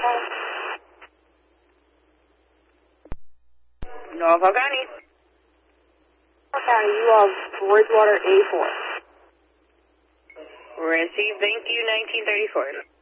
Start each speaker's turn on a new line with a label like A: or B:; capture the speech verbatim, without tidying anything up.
A: Norfolk County.
B: Okay, you are Bridgewater A four.
A: Received, thank you, nineteen thirty-four.